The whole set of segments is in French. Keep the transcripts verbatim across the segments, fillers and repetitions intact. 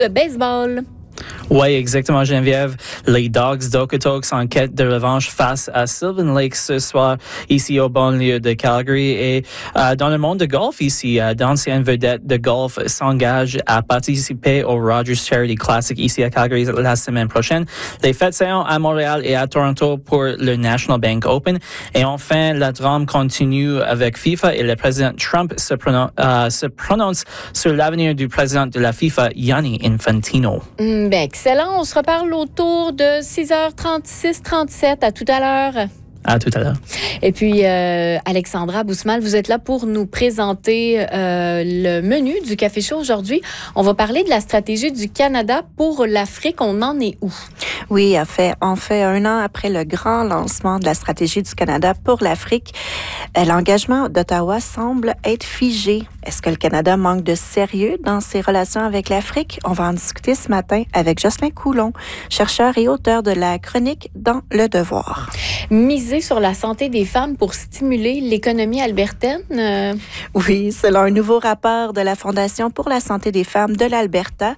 de baseball. Oui, exactement, Geneviève. Les Dogs d'Okotoks en quête de revanche face à Sylvan Lake ce soir, ici au banlieue de Calgary. Et euh, dans le monde de golf, ici, euh, d'anciennes vedettes de golf s'engagent à participer au Rogers Charity Classic ici à Calgary la semaine prochaine. Les fêtes seront à Montréal et à Toronto pour le National Bank Open. Et enfin, la drame continue avec FIFA et le président Trump se, pronon- euh, se prononce sur l'avenir du président de la FIFA, Gianni Infantino. Mm, ben, excellent. On se reparle autour de six heures trente-six trente-sept. À tout à l'heure. À tout à l'heure. Et puis, euh, Alexandra Bousmal, vous êtes là pour nous présenter euh, le menu du Café Chaud aujourd'hui. On va parler de la stratégie du Canada pour l'Afrique. On en est où? Oui, en fait, en fait, un an après le grand lancement de la stratégie du Canada pour l'Afrique, l'engagement d'Ottawa semble être figé. Est-ce que le Canada manque de sérieux dans ses relations avec l'Afrique? On va en discuter ce matin avec Jocelyn Coulon, chercheur et auteur de la chronique dans Le Devoir. Miser sur la santé des femmes pour stimuler l'économie albertaine? Euh... Oui, selon un nouveau rapport de la Fondation pour la santé des femmes de l'Alberta,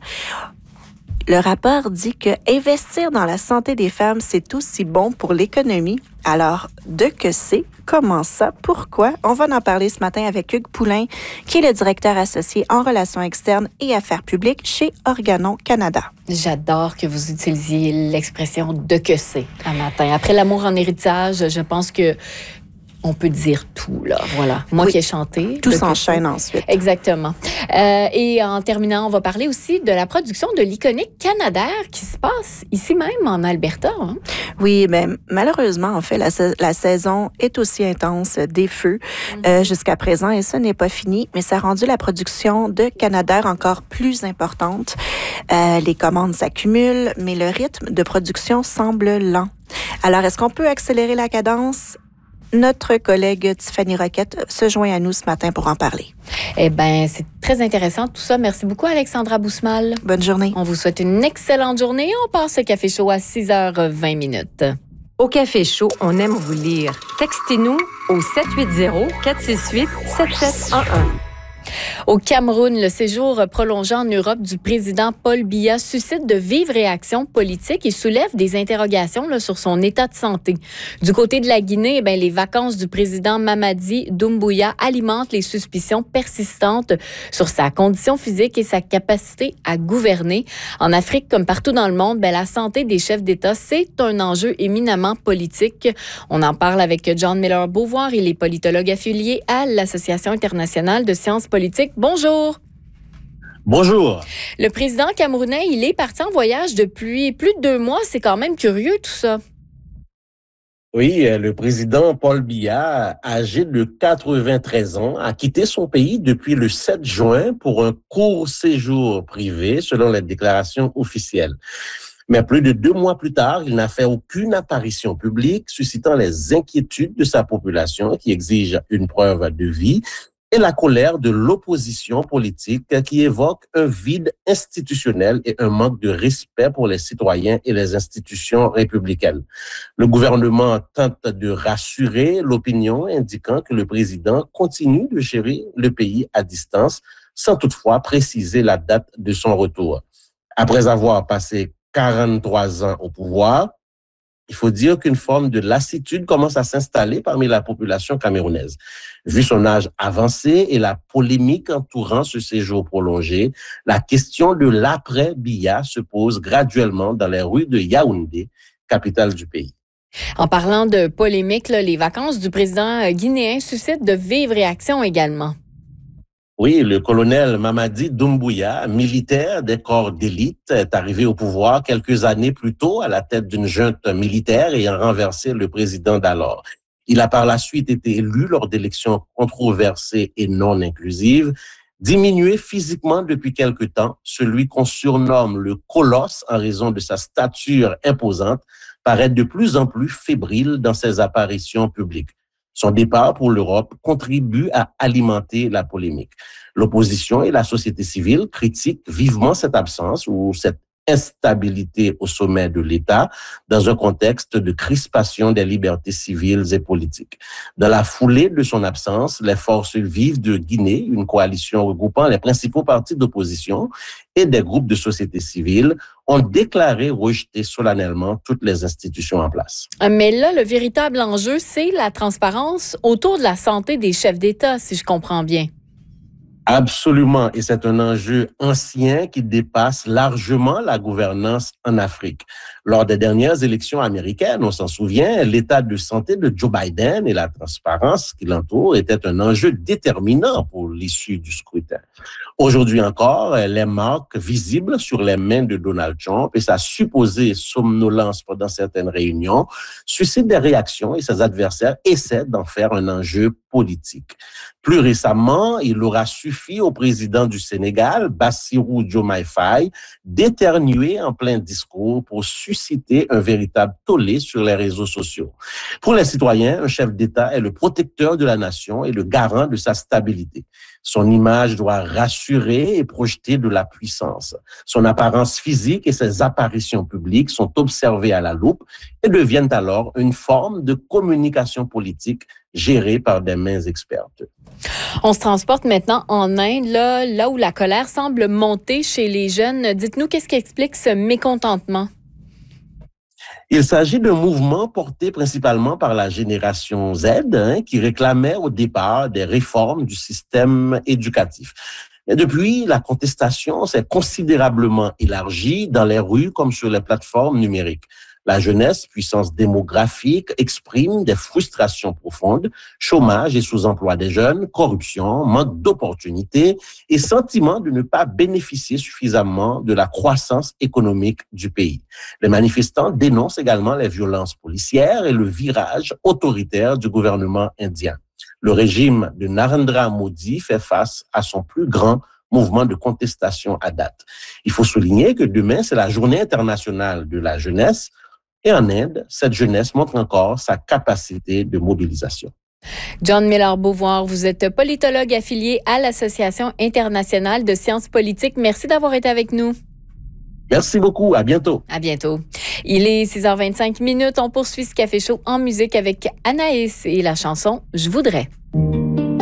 le rapport dit que investir dans la santé des femmes, c'est aussi bon pour l'économie. Alors, de que c'est? Comment ça? Pourquoi? On va en parler ce matin avec Hugues Poulain, qui est le directeur associé en relations externes et affaires publiques chez Organon Canada. J'adore que vous utilisiez l'expression « de que c'est » un matin. Après l'amour en héritage, je pense que on peut dire tout, là. Voilà. Moi oui, qui ai chanté. Tout s'enchaîne ensuite. Exactement. Euh, et en terminant, on va parler aussi de la production de l'iconique Canadair qui se passe ici même en Alberta. Hein? Oui, mais malheureusement, en fait, la, la saison est aussi intense des feux mm-hmm. euh, jusqu'à présent et ce n'est pas fini, mais ça a rendu la production de Canadair encore plus importante. Euh, les commandes s'accumulent, mais le rythme de production semble lent. Alors, est-ce qu'on peut accélérer la cadence? Notre collègue Tiffany Roquette se joint à nous ce matin pour en parler. Eh bien, c'est très intéressant tout ça. Merci beaucoup, Alexandra Bousmal. Bonne journée. On vous souhaite une excellente journée. On passe au Café Chaud à six heures vingt minutes. Au Café Chaud, on aime vous lire. Textez-nous au sept huit zéro, quatre six huit, sept sept un un. Au Cameroun, le séjour prolongé en Europe du président Paul Biya suscite de vives réactions politiques et soulève des interrogations là, sur son état de santé. Du côté de la Guinée, eh bien, les vacances du président Mamadi Doumbouya alimentent les suspicions persistantes sur sa condition physique et sa capacité à gouverner. En Afrique, comme partout dans le monde, bien, la santé des chefs d'État, c'est un enjeu éminemment politique. On en parle avec John Miller-Beauvoir. Il est politologue affilié à l'Association internationale de sciences politiques. Bonjour. Bonjour. Le président camerounais, il est parti en voyage depuis plus de deux mois. C'est quand même curieux, tout ça. Oui, le président Paul Biya, âgé de quatre-vingt-treize ans, a quitté son pays depuis le sept juin pour un court séjour privé, selon les déclarations officielles. Mais plus de deux mois plus tard, il n'a fait aucune apparition publique, suscitant les inquiétudes de sa population qui exige une preuve de vie et la colère de l'opposition politique qui évoque un vide institutionnel et un manque de respect pour les citoyens et les institutions républicaines. Le gouvernement tente de rassurer l'opinion, indiquant que le président continue de gérer le pays à distance, sans toutefois préciser la date de son retour. Après avoir passé quarante-trois ans au pouvoir, il faut dire qu'une forme de lassitude commence à s'installer parmi la population camerounaise. Vu son âge avancé et la polémique entourant ce séjour prolongé, la question de l'après-Biya se pose graduellement dans les rues de Yaoundé, capitale du pays. En parlant de polémique, là, les vacances du président guinéen suscitent de vives réactions également. Oui, le colonel Mamadi Doumbouya, militaire des corps d'élite, est arrivé au pouvoir quelques années plus tôt à la tête d'une junte militaire ayant renversé le président d'alors. Il a par la suite été élu lors d'élections controversées et non inclusives. Diminué physiquement depuis quelque temps, celui qu'on surnomme le colosse en raison de sa stature imposante paraît de plus en plus fébrile dans ses apparitions publiques. Son départ pour l'Europe contribue à alimenter la polémique. L'opposition et la société civile critiquent vivement cette absence ou cette instabilité au sommet de l'État dans un contexte de crispation des libertés civiles et politiques. Dans la foulée de son absence, les forces vives de Guinée, une coalition regroupant les principaux partis d'opposition et des groupes de société civile, ont déclaré rejeter solennellement toutes les institutions en place. Mais là, le véritable enjeu, c'est la transparence autour de la santé des chefs d'État, si je comprends bien. Absolument, et c'est un enjeu ancien qui dépasse largement la gouvernance en Afrique. Lors des dernières élections américaines, on s'en souvient, l'état de santé de Joe Biden et la transparence qui l'entoure étaient un enjeu déterminant pour l'issue du scrutin. Aujourd'hui encore, les marques visibles sur les mains de Donald Trump et sa supposée somnolence pendant certaines réunions suscitent des réactions et ses adversaires essaient d'en faire un enjeu politique. Plus récemment, il aura suffi au président du Sénégal, Bassirou Diomaye Faye, d'éternuer en plein discours pour susciter un véritable tollé sur les réseaux sociaux. Pour les citoyens, un chef d'État est le protecteur de la nation et le garant de sa stabilité. Son image doit rassurer et projeter de la puissance. Son apparence physique et ses apparitions publiques sont observées à la loupe et deviennent alors une forme de communication politique gérée par des mains expertes. On se transporte maintenant en Inde, là, là où la colère semble monter chez les jeunes. Dites-nous, qu'est-ce qui explique ce mécontentement? Il s'agit d'un mouvement porté principalement par la génération Z, hein, qui réclamait au départ des réformes du système éducatif. Et depuis, la contestation s'est considérablement élargie dans les rues comme sur les plateformes numériques. La jeunesse, puissance démographique, exprime des frustrations profondes, chômage et sous-emploi des jeunes, corruption, manque d'opportunités et sentiment de ne pas bénéficier suffisamment de la croissance économique du pays. Les manifestants dénoncent également les violences policières et le virage autoritaire du gouvernement indien. Le régime de Narendra Modi fait face à son plus grand mouvement de contestation à date. Il faut souligner que demain, c'est la journée internationale de la jeunesse. Et en Inde, cette jeunesse montre encore sa capacité de mobilisation. John Miller-Beauvoir, vous êtes politologue affilié à l'Association internationale de sciences politiques. Merci d'avoir été avec nous. Merci beaucoup. À bientôt. À bientôt. Il est six heures vingt-cinq minutes. On poursuit ce Café Chaud en musique avec Anaïs et la chanson « Je voudrais ».